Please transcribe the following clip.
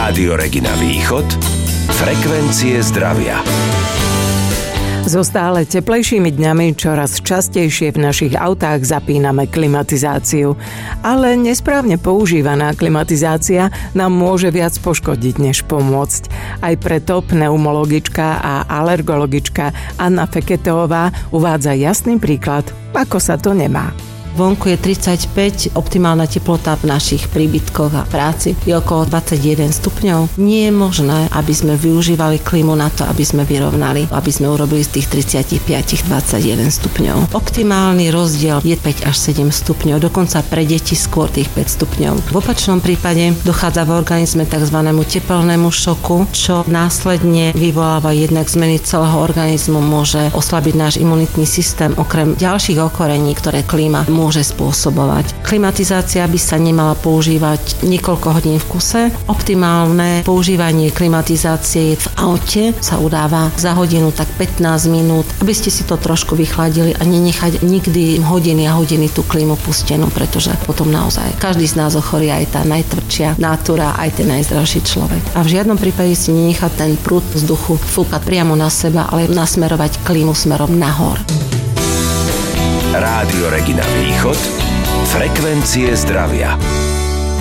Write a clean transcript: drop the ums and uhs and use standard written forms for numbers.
Rádio Regina Východ, frekvencie zdravia. So stále teplejšími dňami čoraz častejšie v našich autách zapíname klimatizáciu. Ale nesprávne používaná klimatizácia nám môže viac poškodiť, než pomôcť. Aj preto pneumologička a alergologička Anna Feketová uvádza jasný príklad, ako sa to nemá. Vonku je 35, optimálna teplota v našich príbytkoch a práci je okolo 21 stupňov. Nie je možné, aby sme využívali klímu na to, aby sme vyrovnali, aby sme urobili z tých 35 21 stupňov. Optimálny rozdiel je 5 až 7 stupňov, dokonca pre deti skôr tých 5 stupňov. V opačnom prípade dochádza v organizme tzv. Tepelnému šoku, čo následne vyvoláva jednak zmeny celého organizmu, môže oslabiť náš imunitný systém, okrem ďalších ochorení, ktoré klíma môže spôsobovať. Klimatizácia by sa nemala používať niekoľko hodín v kuse. Optimálne používanie klimatizácie v aute sa udáva za hodinu tak 15 minút, aby ste si to trošku vychladili a nenechať nikdy hodiny a hodiny tú klímu pustenú, pretože potom naozaj každý z nás ochorí, aj tá najtvrdšia nátura, aj ten najzdravší človek. A v žiadnom prípade si nenechať ten prúd vzduchu fúkať priamo na seba, ale nasmerovať klímu smerom nahor. Rádio Regina Východ, frekvencie zdravia.